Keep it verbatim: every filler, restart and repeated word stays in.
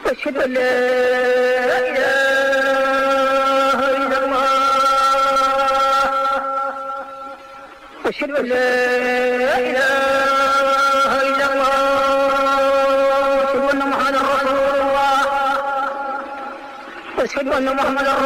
أشهد أن لا إله إلا الله أشهد أن لا إله إلا الله أشهد أن محمدا رسول الله أشهد أن محمدا